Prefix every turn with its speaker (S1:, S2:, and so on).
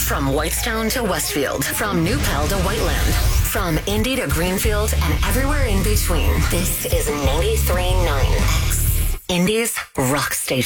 S1: From Whitestown to Westfield, from New Pal to Whiteland, from Indy to Greenfield and everywhere in between. This is 93.9 X, Indy's rock station.